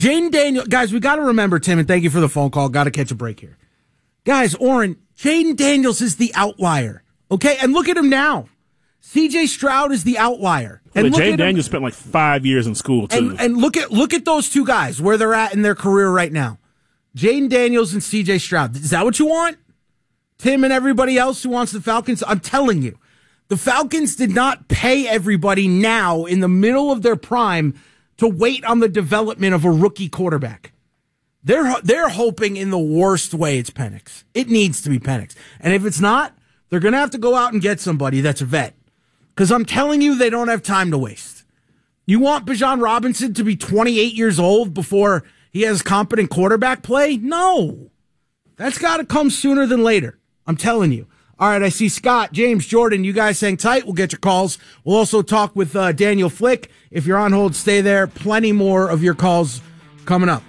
Jaden Daniels, guys, we got to remember, Tim, and thank you for the phone call. Got to catch a break here. Guys, Oren, Jaden Daniels is the outlier, okay? And look at him now. C.J. Stroud is the outlier. And Jaden Daniels spent like 5 years in school, too. And look at those two guys, where they're at in their career right now. Jaden Daniels and C.J. Stroud. Is that what you want? Tim and everybody else who wants the Falcons? I'm telling you, the Falcons did not pay everybody now in the middle of their prime to wait on the development of a rookie quarterback. They're hoping in the worst way it's Penix. It needs to be Penix. And if it's not, they're going to have to go out and get somebody that's a vet. Because I'm telling you, they don't have time to waste. You want Bijan Robinson to be 28 years old before he has competent quarterback play? No. That's got to come sooner than later. I'm telling you. All right, I see Scott, James, Jordan, you guys hang tight. We'll get your calls. We'll also talk with Daniel Flick. If you're on hold, stay there. Plenty more of your calls coming up.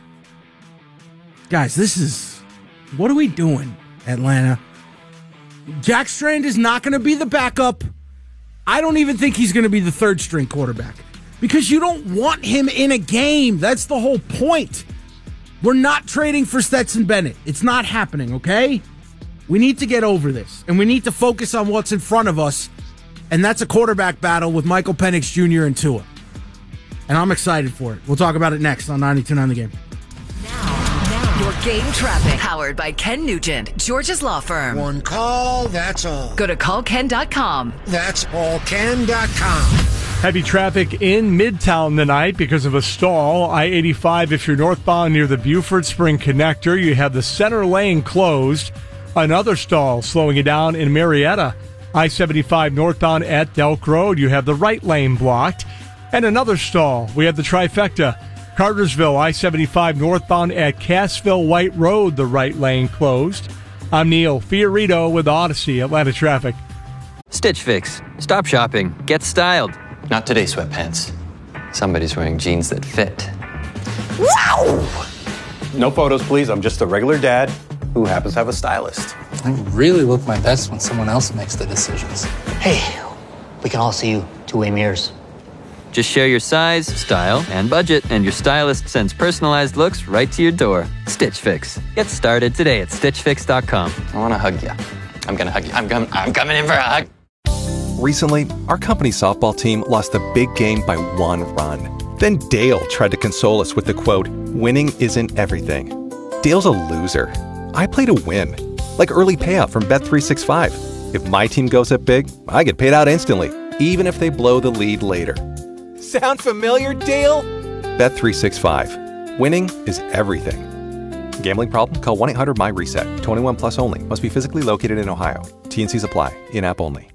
Guys, what are we doing, Atlanta? Jack Strand is not going to be the backup. I don't even think he's going to be the third string quarterback because you don't want him in a game. That's the whole point. We're not trading for Stetson Bennett. It's not happening, okay? We need to get over this, and we need to focus on what's in front of us, and that's a quarterback battle with Michael Penix Jr. and Tua. And I'm excited for it. We'll talk about it next on 92.9 The Game. Now, your game traffic. Powered by Ken Nugent, George's Law Firm. One call, that's all. Go to callken.com. That's allken.com. Heavy traffic in Midtown tonight because of a stall. I-85, if you're northbound near the Buford Spring Connector, you have the center lane closed. Another stall slowing you down in Marietta. I-75 northbound at Delk Road, you have the right lane blocked. And another stall, we have the trifecta. Cartersville, I-75 northbound at Cassville White Road, the right lane closed. I'm Neil Fiorito with Odyssey Atlanta Traffic. Stitch Fix. Stop shopping. Get styled. Not today, sweatpants. Somebody's wearing jeans that fit. Wow! No photos, please. I'm just a regular dad who happens to have a stylist. I really look my best when someone else makes the decisions. Hey, we can all see you two-way mirrors. Just share your size, style, and budget, and your stylist sends personalized looks right to your door. Stitch Fix. Get started today at StitchFix.com. I want to hug you. I'm going to hug you. I'm coming in for a hug. Recently, our company's softball team lost a big game by 1 run. Then Dale tried to console us with the quote, "Winning isn't everything." Dale's a loser. I play to win. Like early payout from Bet365. If my team goes up big, I get paid out instantly, even if they blow the lead later. Sound familiar, Dale? Bet365. Winning is everything. Gambling problem? Call 1-800-MY-RESET. 21 plus only. Must be physically located in Ohio. T&Cs apply. In-app only.